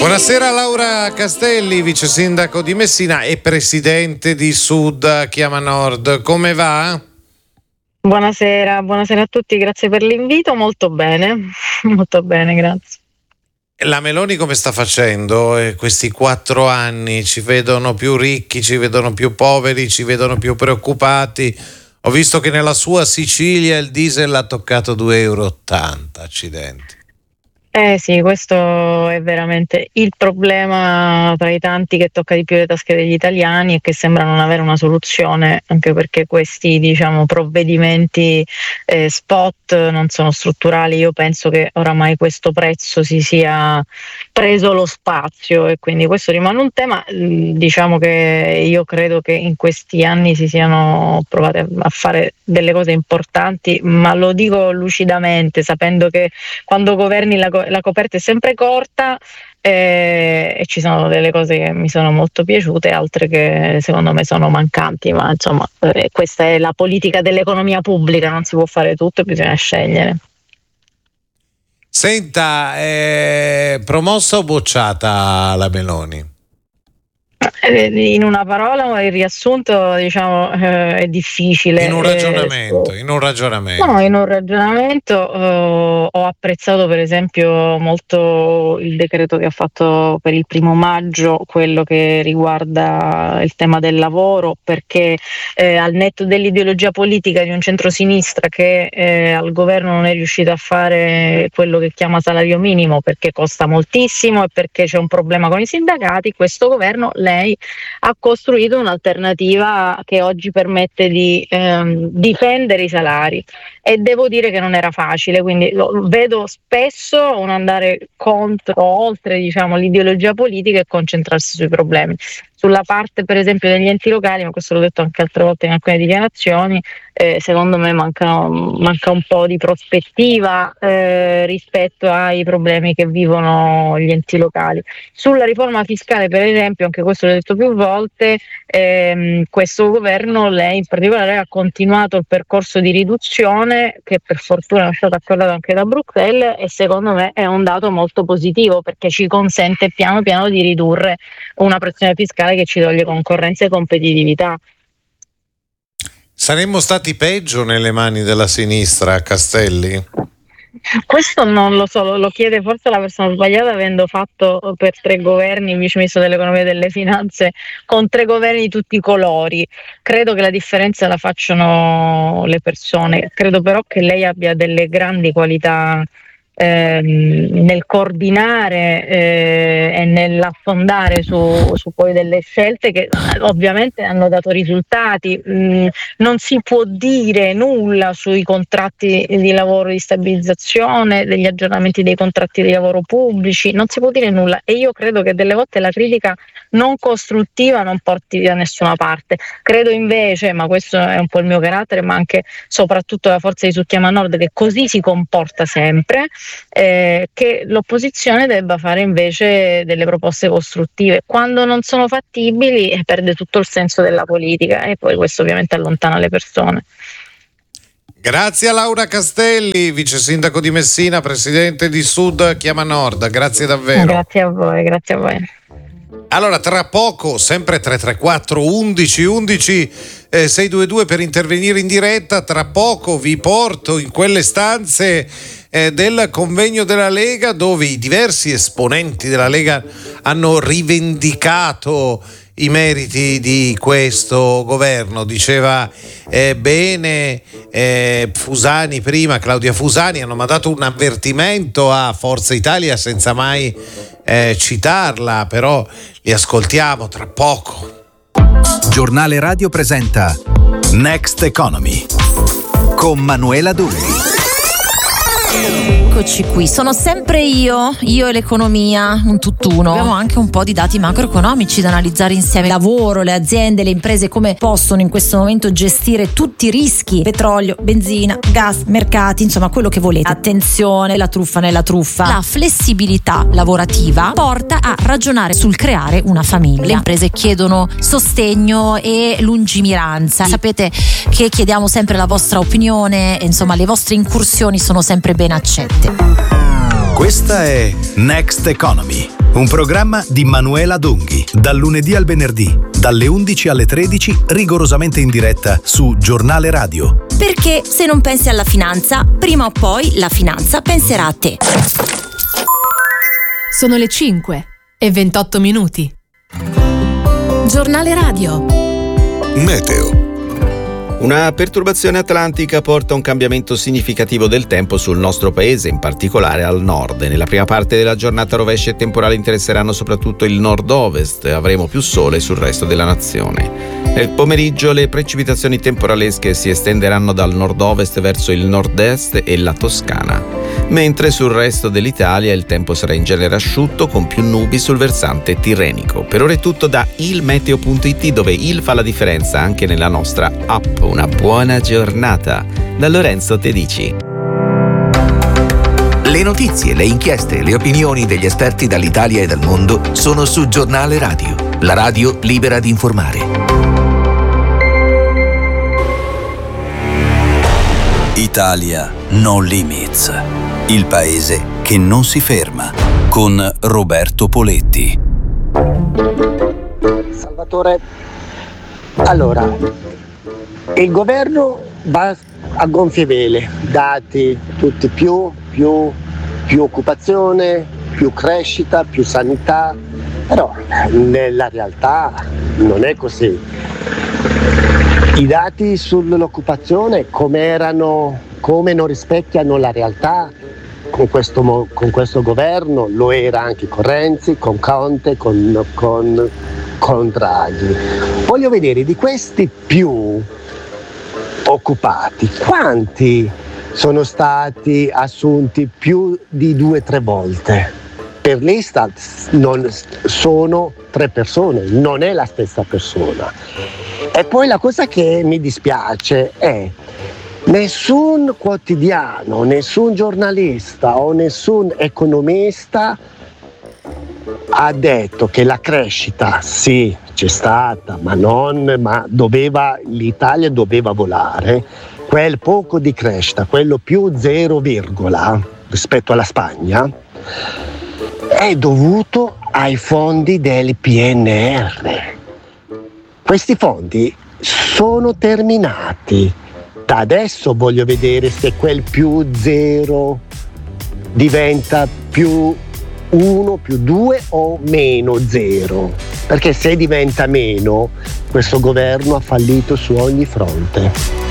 Buonasera Laura Castelli, vice sindaco di Messina e presidente di Sud Chiama Nord. Come va? Buonasera a tutti, grazie per l'invito. Molto bene, grazie. La Meloni come sta facendo questi 4 anni? Ci vedono più ricchi, ci vedono più poveri, ci vedono più preoccupati. Ho visto che nella sua Sicilia il diesel ha toccato 2,80 euro, accidenti. Sì, questo è veramente il problema tra i tanti che tocca di più le tasche degli italiani e che sembra non avere una soluzione, anche perché questi, provvedimenti spot non sono strutturali. Io penso che oramai questo prezzo si sia preso lo spazio e quindi questo rimane un tema. Diciamo che io credo che in questi anni si siano provate a fare delle cose importanti, ma lo dico lucidamente, sapendo che quando governi la coperta è sempre corta, e ci sono delle cose che mi sono molto piaciute, altre che secondo me sono mancanti, ma insomma questa è la politica dell'economia pubblica, non si può fare tutto e bisogna scegliere. Senta, promossa o bocciata la Meloni? In una parola il riassunto è difficile. In un ragionamento. No, in un ragionamento ho apprezzato per esempio molto il decreto che ha fatto per il 1° maggio, quello che riguarda il tema del lavoro, perché al netto dell'ideologia politica di un centrosinistra che al governo non è riuscito a fare quello che chiama salario minimo perché costa moltissimo e perché c'è un problema con i sindacati, questo governo, lei ha costruito un'alternativa che oggi permette di difendere i salari, e devo dire che non era facile, quindi lo vedo spesso un andare oltre l'ideologia politica e concentrarsi sui problemi. Sulla parte per esempio degli enti locali, ma questo l'ho detto anche altre volte in alcune dichiarazioni, secondo me manca un po' di prospettiva rispetto ai problemi che vivono gli enti locali. Sulla riforma fiscale per esempio, anche questo l'ho detto più volte, questo governo, lei in particolare, ha continuato il percorso di riduzione che per fortuna è stato accordato anche da Bruxelles, e secondo me è un dato molto positivo perché ci consente piano piano di ridurre una pressione fiscale che ci toglie concorrenza e competitività. Saremmo stati peggio nelle mani della sinistra, Castelli? Questo non lo so, lo chiede forse la persona sbagliata, avendo fatto per 3 governi il vice ministro dell'economia e delle finanze con 3 governi di tutti i colori. Credo che la differenza la facciano le persone, credo però che lei abbia delle grandi qualità nel coordinare e nell'affondare su poi delle scelte che ovviamente hanno dato risultati. Non si può dire nulla sui contratti di lavoro di stabilizzazione, degli aggiornamenti dei contratti di lavoro pubblici, non si può dire nulla, e io credo che delle volte la critica non costruttiva non porti da nessuna parte. Credo invece, ma questo è un po' il mio carattere, ma anche soprattutto la forza di Sud Chiama Nord, che così si comporta sempre, che l'opposizione debba fare invece delle proposte costruttive. Quando non sono fattibili perde tutto il senso della politica, e poi questo ovviamente allontana le persone. Grazie a Laura Castelli, vice sindaco di Messina, presidente di Sud Chiama Nord, grazie davvero. Grazie a voi. Allora, tra poco, sempre 334 11 11 622 per intervenire in diretta, tra poco vi porto in quelle stanze del convegno della Lega, dove i diversi esponenti della Lega hanno rivendicato i meriti di questo governo. Diceva bene Fusani prima, Claudia Fusani, hanno mandato un avvertimento a Forza Italia senza mai citarla, però li ascoltiamo tra poco. Giornale Radio presenta Next Economy con Manuela Dulli. Eccoci qui, sono sempre io e l'economia, un tutt'uno. Abbiamo anche un po' di dati macroeconomici da analizzare insieme. Lavoro, le aziende, le imprese come possono in questo momento gestire tutti i rischi: petrolio, benzina, gas, mercati, insomma quello che volete. Attenzione, la truffa nella truffa. La flessibilità lavorativa porta a ragionare sul creare una famiglia. Le imprese chiedono sostegno e lungimiranza. Sapete che chiediamo sempre la vostra opinione, insomma le vostre incursioni sono sempre ben accette. Questa è Next Economy, un programma di Manuela Donghi, dal lunedì al venerdì, dalle 11 alle 13, rigorosamente in diretta su Giornale Radio. Perché se non pensi alla finanza, prima o poi la finanza penserà a te. Sono le 5:28. Giornale Radio. Meteo. Una perturbazione atlantica porta a un cambiamento significativo del tempo sul nostro paese, in particolare al nord. Nella prima parte della giornata rovesci e temporali interesseranno soprattutto il nord-ovest, avremo più sole sul resto della nazione. Nel pomeriggio le precipitazioni temporalesche si estenderanno dal nord-ovest verso il nord-est e la Toscana, mentre sul resto dell'Italia il tempo sarà in genere asciutto con più nubi sul versante tirrenico. Per ora è tutto da ilmeteo.it, dove il fa la differenza anche nella nostra app. Una buona giornata da Lorenzo Tedici. Le notizie, le inchieste, le opinioni degli esperti dall'Italia e dal mondo sono su Giornale Radio, la radio libera di informare. Italia No Limits, il paese che non si ferma, con Roberto Poletti. Salvatore, allora, il governo va a gonfie vele, dati tutti più occupazione, più crescita, più sanità, però nella realtà non è così. I dati sull'occupazione come non rispecchiano la realtà con questo governo, lo era anche con Renzi, con Conte, con Draghi. Voglio vedere di questi più occupati, quanti sono stati assunti più di 2-3 volte? Per l'Istat sono 3 persone, non è la stessa persona. E poi la cosa che mi dispiace è nessun quotidiano, nessun giornalista o nessun economista ha detto che la crescita sì c'è stata, ma l'Italia doveva volare. Quel poco di crescita, quello più 0, rispetto alla Spagna, è dovuto ai fondi del PNR. Questi fondi sono terminati. Da adesso voglio vedere se quel più 0 diventa più 1, più 2 o meno 0. Perché se diventa meno, questo governo ha fallito su ogni fronte.